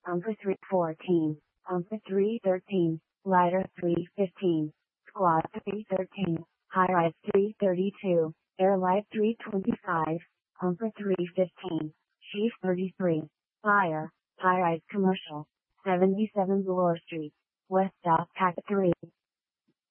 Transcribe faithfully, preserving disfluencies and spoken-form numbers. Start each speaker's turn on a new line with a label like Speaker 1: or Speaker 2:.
Speaker 1: Umpa three fourteen, Umpa three thirteen, Lighter three fifteen, Squad three thirteen, High Rise three thirty-two, Airlight three twenty-five, Umpa three fifteen, Chief thirty-three, Fire, High Rise Commercial, seventy-seven Bloor Street, West South Pack three.